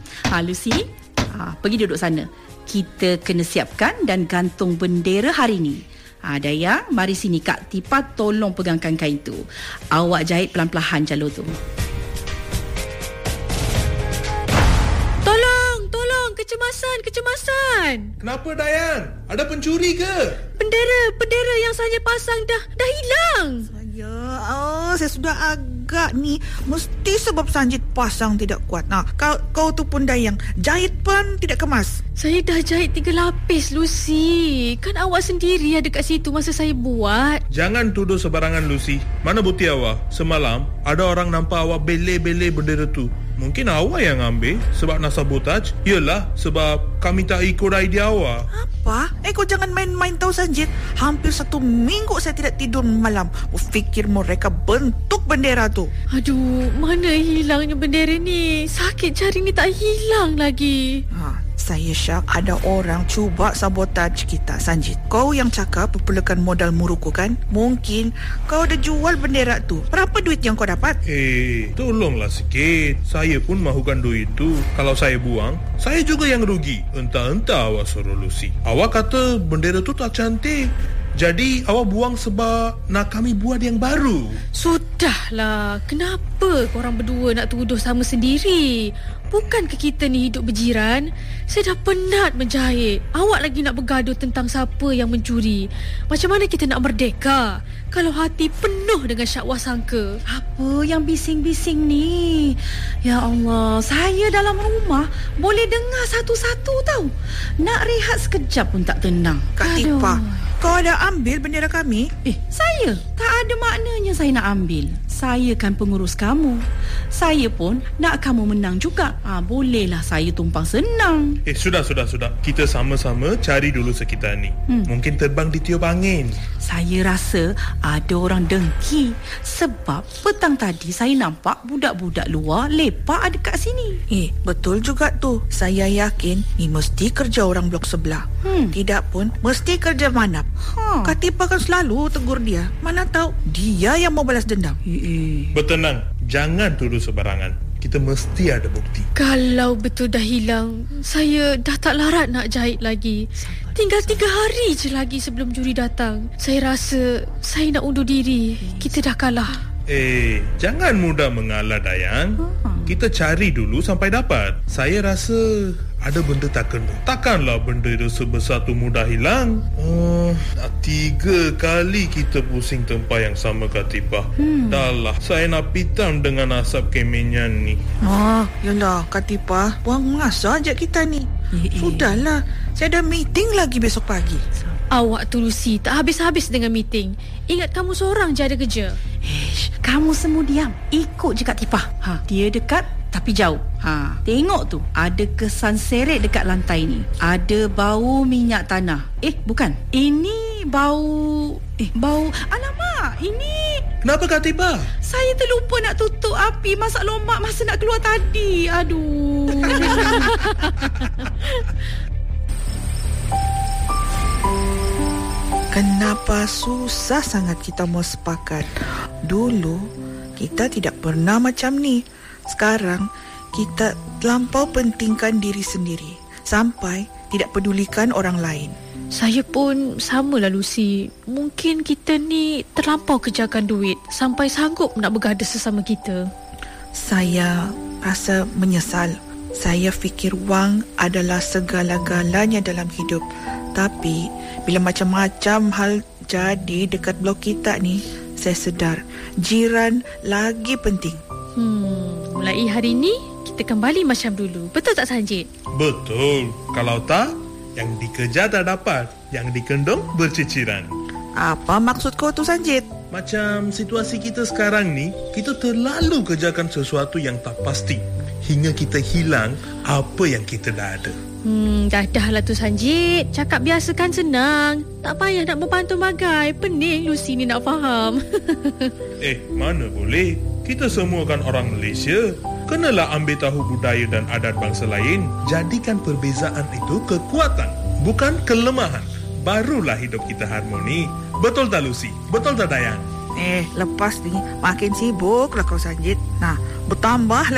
Lucy, pergi duduk sana. Kita kena siapkan dan gantung bendera hari ni. Dayang, mari sini Kak Tipah tolong pegangkan kain tu. Awak jahit pelan-pelan jalur tu. Kecemasan. Kenapa Dayang? Ada pencuri ke? Bendera yang saya pasang dah hilang. Saya sudah agak ni. Mesti sebab Sanjit pasang tidak kuat. Kau tu pun Dayang, jahit pun tidak kemas. Saya dah jahit 3 lapis, Lucy. Kan awak sendiri ada kat situ masa saya buat. Jangan tuduh sebarangan, Lucy. Mana bukti awak? Semalam ada orang nampak awak bele-bele bendera tu. Mungkin awak yang ambil sebab nak sabotaj. Yelah, sebab kami tak ikut idea awak. Apa? Kau jangan main-main tahu Sanjit. Hampir 1 minggu saya tidak tidur malam. Fikir mereka bentuk bendera tu. Aduh, mana hilangnya bendera ni? Sakit jari ni tak hilang lagi. Saya syak ada orang cuba sabotaj kita, Sanjit. Kau yang cakap perlukan modal muruku kan? Mungkin kau dah jual bendera tu. Berapa duit yang kau dapat? Tolonglah sikit. Saya pun mahukan duit tu. Kalau saya buang, saya juga yang rugi. Entah-entah awak suruh Lucy. Awak kata bendera tu tak cantik. Jadi awak buang sebab nak kami buat yang baru. Sudahlah, kenapa korang berdua nak tuduh sama sendiri? Bukankah kita ni hidup berjiran? Saya dah penat menjahit. Awak lagi nak bergaduh tentang siapa yang mencuri. Macam mana kita nak merdeka kalau hati penuh dengan syakwa sangka? Apa yang bising-bising ni? Ya Allah, saya dalam rumah boleh dengar satu-satu tau. Nak rehat sekejap pun tak tenang. Kak Tipah, kau ada ambil bendera kami? Saya? Tak ada maknanya saya nak ambil. Saya kan pengurus kamu. Saya pun nak kamu menang juga. Bolehlah saya tumpang senang. Sudah. Kita sama-sama cari dulu sekitar ni. Mungkin terbang ditiup angin. Saya rasa ada orang dengki. Sebab petang tadi saya nampak budak-budak luar lepak dekat sini. Betul juga tu. Saya yakin ni mesti kerja orang blok sebelah. Tidak pun mesti kerja manap. Kak Tipah kan selalu tegur dia. Mana tahu dia yang mau balas dendam. Bertenang, jangan tuduh sebarangan. Kita mesti ada bukti. Kalau betul dah hilang, saya dah tak larat nak jahit lagi. Tinggal 3 hari je lagi sebelum juri datang. Saya rasa saya nak undur diri. Kita dah kalah. Jangan mudah mengalah Dayang. Kita cari dulu sampai dapat. Saya rasa ada benda tak kena. Takkanlah benda itu sebesar tu mudah hilang. 3 kali kita pusing tempat yang sama, Kak Tipah. Dah lah, saya nak pitam dengan asap kemenyan ni. Yalah Kak Tipah, buang masa ajak kita ni. Sudahlah, saya ada meeting lagi besok pagi. Awak tu Lucy, tak habis-habis dengan meeting. Ingat kamu seorang je ada kerja. Kamu semua diam. Ikut je Kak Tipah. Dia dekat tapi jauh. Tengok tu, ada kesan seret dekat lantai ni. Ada bau minyak tanah. Bukan. Ini bau alamak, ini. Kenapa Kak Tipah? Saya terlupa nak tutup api masak lomak masa nak keluar tadi. Aduh. Kenapa susah sangat kita mau sepakat? Dulu kita tidak pernah macam ni. Sekarang kita terlampau pentingkan diri sendiri sampai tidak pedulikan orang lain. Saya pun samalah Lucy. Mungkin kita ni terlampau kejarkan duit sampai sanggup nak bergaduh sesama kita. Saya rasa menyesal. Saya fikir wang adalah segala-galanya dalam hidup. Tapi bila macam-macam hal jadi dekat blok kita ni, saya sedar jiran lagi penting. Mulai hari ni kita kembali macam dulu. Betul tak Sanjit? Betul. Kalau tak, yang dikejar tak dapat, yang dikendong berciciran. Apa maksud kau tu Sanjit? Macam situasi kita sekarang ni, kita terlalu kejarkan sesuatu yang tak pasti hingga kita hilang apa yang kita dah ada. Dah lah tu Sanjit. Cakap biasa kan senang. Tak payah nak membantu bagai. Pening Lucy ni nak faham. Mana boleh. Kita semua kan orang Malaysia. Kenalah ambil tahu budaya dan adat bangsa lain. Jadikan perbezaan itu kekuatan, bukan kelemahan. Barulah hidup kita harmoni. Betul tak Lucy? Betul tak Dayang? Lepas ni makin sibuk lah kau Sanjit. Bertambah